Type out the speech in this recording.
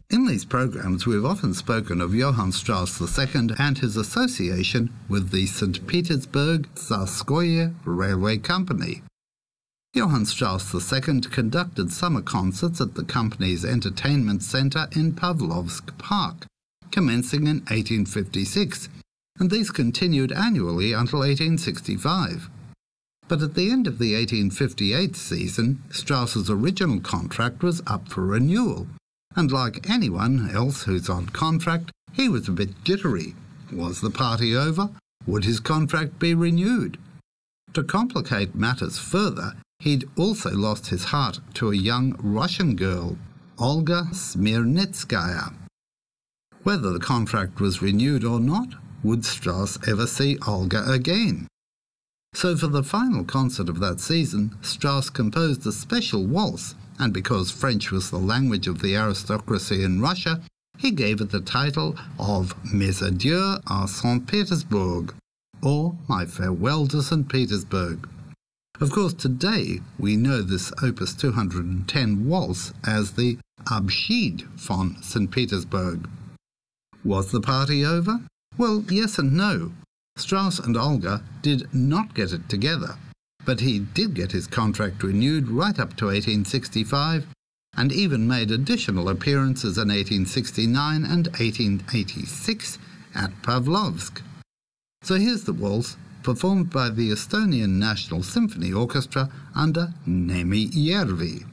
In these programs, we've often spoken of Johann Strauss II and his association with the St. Petersburg-Tsarskoye Railway Company. Johann Strauss II conducted summer concerts at the company's entertainment centre in Pavlovsk Park, commencing in 1856, and these continued annually until 1865. But at the end of the 1858 season, Strauss's original contract was up for renewal, and like anyone else who's on contract, he was a bit jittery. Was the party over? Would his contract be renewed? To complicate matters further, he'd also lost his heart to a young Russian girl, Olga Smirnitskaya. Whether the contract was renewed or not, would Strauss ever see Olga again? So for the final concert of that season, Strauss composed a special waltz, and because French was the language of the aristocracy in Russia, he gave it the title of Mes adieux à Saint Petersburg, or My Farewell to St. Petersburg. Of course, today we know this Opus 210 waltz as the Abschied von St. Petersburg. Was the party over? Well, yes and no. Strauss and Olga did not get it together, but he did get his contract renewed right up to 1865, and even made additional appearances in 1869 and 1886 at Pavlovsk. So here's the waltz, performed by the Estonian National Symphony Orchestra under Neeme Järvi.